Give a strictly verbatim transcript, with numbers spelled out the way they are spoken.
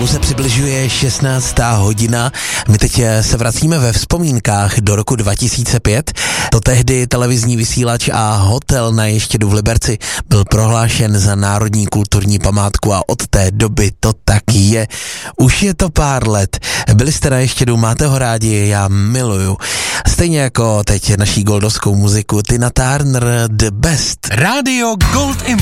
Pomalu se přibližuje šestnáctá hodina. My teď se vracíme ve vzpomínkách do roku dva tisíce pět. To tehdy televizní vysílač a hotel na Ještědu v Liberci byl prohlášen za národní kulturní památku a od té doby to tak je. Už je to pár let. Byli jste na Ještědu, máte ho rádi, já miluju. Stejně jako teď naší goldovskou muziku Tina Turner The Best. Rádio Gold Image.